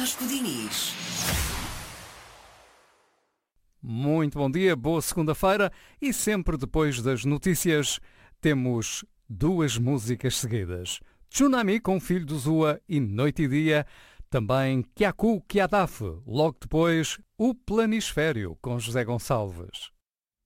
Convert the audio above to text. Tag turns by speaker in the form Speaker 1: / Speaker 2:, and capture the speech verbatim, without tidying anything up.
Speaker 1: Vasco Diniz.
Speaker 2: Muito bom dia, boa segunda-feira e sempre depois das notícias temos duas músicas seguidas. Tsunami com Filho do Zua e Noite e Dia, também Kiaku Kiadaf, logo depois o Planisfério com José Gonçalves.